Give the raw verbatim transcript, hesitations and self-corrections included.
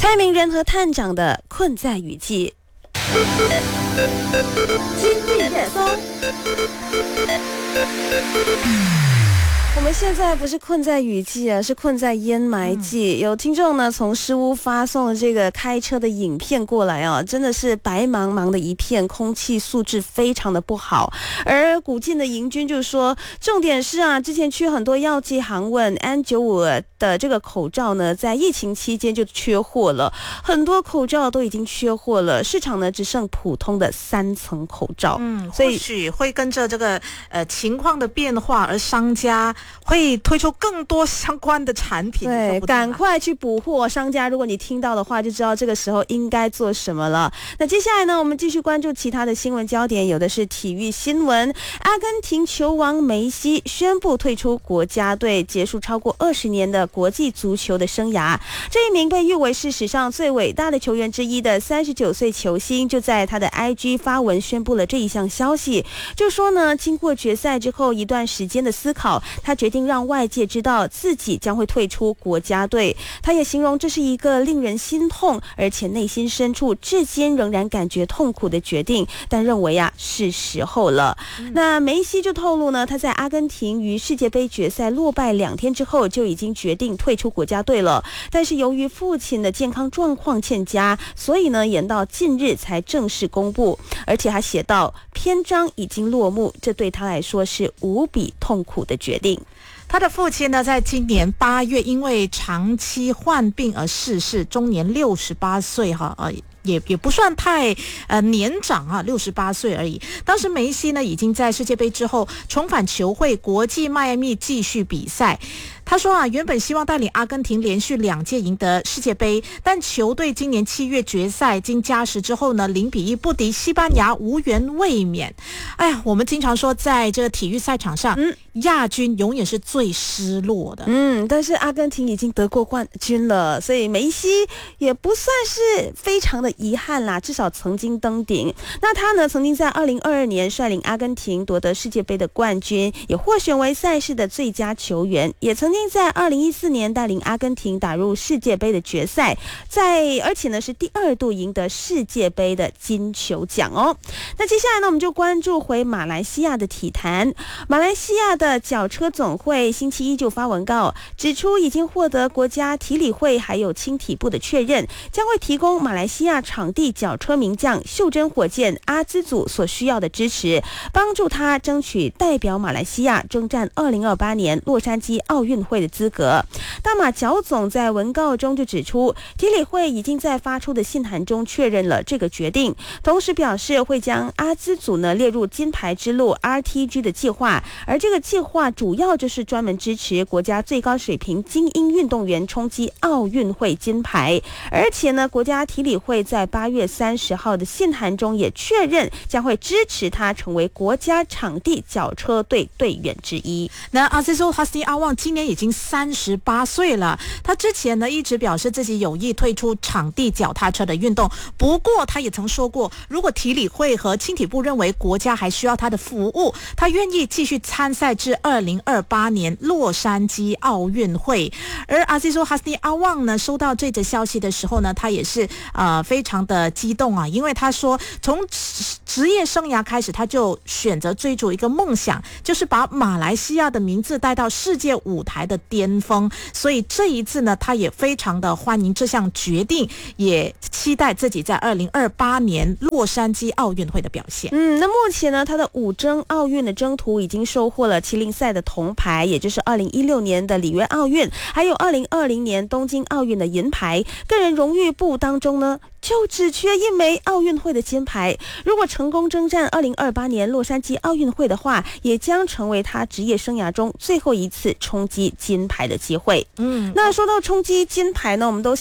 蔡明仁和探长的困在雨季。今日热搜。我们现在不是困在雨季啊，是困在烟霾季。嗯、有听众呢从诗屋发送了这个开车的影片过来啊，真的是白茫茫的一片，空气素质非常的不好。而古晋的营军就说，重点是啊，之前去很多药剂行问 N 九十五 的这个口罩呢，在疫情期间就缺货了，很多口罩都已经缺货了，市场呢只剩普通的三层口罩。 嗯，所以或许会跟着这个呃情况的变化，而商家会推出更多相关的产品。 对，赶快去补货。商家，如果你听到的话，就知道这个时候应该做什么了。那接下来呢，我们继续关注其他的新闻焦点，有的是体育新闻。阿根廷球王梅西宣布退出国家队，结束超过二十年的国际足球的生涯。这一名被誉为是史上最伟大的球员之一的三十九岁球星，就在他的 I G 发文宣布了这一项消息，就说呢，经过决赛之后一段时间的思考，他决定让外界知道自己将会退出国家队。他也形容这是一个令人心痛，而且内心深处至今仍然感觉痛苦的决定，但认为啊是时候了。嗯、那梅西就透露呢，他在阿根廷于世界杯决赛落败两天之后就已经决定退出国家队了，但是由于父亲的健康状况欠佳，所以呢延到近日才正式公布。而且他写道，篇章已经落幕，这对他来说是无比痛苦的决定。 他的父亲呢，在今年八月因为长期患病而逝世，终年六十八岁哈，呃。也也不算太呃年长啊，六十八岁而已。当时梅西呢已经在世界杯之后重返球会国际迈阿密继续比赛。他说啊，原本希望带领阿根廷连续两届赢得世界杯，但球队今年七月决赛经加时之后呢，零比一不敌西班牙，无缘卫冕。哎呀，我们经常说，在这个体育赛场上，嗯，亚军永远是最失落的。 嗯，但是阿根廷已经得过冠军了，所以梅西也不算是非常的遗憾啦，至少曾经登顶。那他呢，曾经在二零二二年率领阿根廷夺得世界杯的冠军，也获选为赛事的最佳球员，也曾经在二零一四年带领阿根廷打入世界杯的决赛，在而且呢是第二度赢得世界杯的金球奖哦。那接下来呢，我们就关注回马来西亚的体坛。马来西亚的脚车总会星期一就发文告，指出已经获得国家体理会还有轻体部的确认，将会提供马来西亚场地脚车名将袖珍火箭阿兹祖所需要的支持，帮助他争取代表马来西亚征战二零二八年洛杉矶奥运会的资格。大马脚总在文告中就指出，体理会已经在发出的信函中确认了这个决定，同时表示会将阿兹祖呢列入金牌之路 R T G 的计划，而这个计划主要就是专门支持国家最高水平精英运动员冲击奥运会金牌。而且呢，国家体理会在八月三十号的信函中也确认将会支持他成为国家场地脚车队队员之一。 那阿兹祖哈斯尼阿旺今年已经三十八岁了，他之前呢一直表示自己有意退出场地脚踏车的运动，不过他也曾说过，如果体理会和轻体部认为国家还需要他的服务，他愿意继续参赛至二零二八年洛杉矶奥运会。而阿兹祖哈斯尼阿旺呢收到这则消息的时候呢，他也是呃非常的激动啊，因为他说从职业生涯开始，他就选择追逐一个梦想，就是把马来西亚的名字带到世界舞台的巅峰。所以这一次呢，他也非常的欢迎这项决定，也期待自己在二零二八年洛杉矶奥运会的表现。 嗯，那目前呢，他的五征奥运的征途已经收获了麒麟赛的铜牌，也就是二零一六年的里约奥运，还有二零二零年东京奥运的银牌。个人荣誉簿当中呢，就只缺一枚奥运会的金牌。如果成功征战二零二八年洛杉矶奥运会的话，也将成为他职业生涯中最后一次冲击金牌的机会。嗯，那说到冲击金牌呢，我们都